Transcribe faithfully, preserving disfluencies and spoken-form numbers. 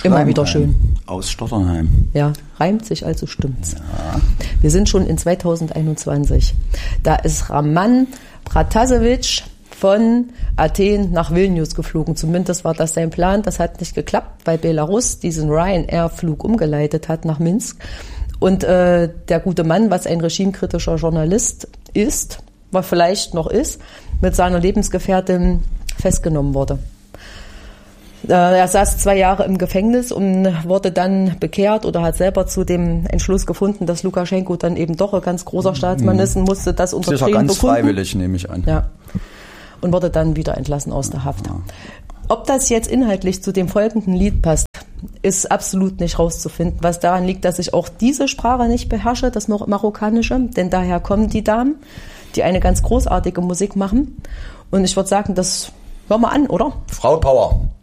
Immer wieder schön. Aus Stotternheim. Ja, reimt sich, also stimmt's. Ja. Wir sind schon in zweitausendeinundzwanzig. Da ist Raman Pratasevich von Athen nach Vilnius geflogen. Zumindest war das sein Plan. Das hat nicht geklappt, weil Belarus diesen Ryanair-Flug umgeleitet hat nach Minsk. Und äh, der gute Mann, was ein regimekritischer Journalist ist, was vielleicht noch ist, mit seiner Lebensgefährtin festgenommen wurde. Äh, er saß zwei Jahre im Gefängnis und wurde dann bekehrt oder hat selber zu dem Entschluss gefunden, dass Lukaschenko dann eben doch ein ganz großer Staatsmann ist und musste das unter Das ist ja Tränen ganz bekunden. freiwillig, nehme ich an. Ja. Und wurde dann wieder entlassen aus der Haft. Ob das jetzt inhaltlich zu dem folgenden Lied passt, ist absolut nicht rauszufinden, was daran liegt, dass ich auch diese Sprache nicht beherrsche, das Marokkanische, denn daher kommen die Damen, die eine ganz großartige Musik machen. Und ich würde sagen, das hören wir an, oder? Frauenpower.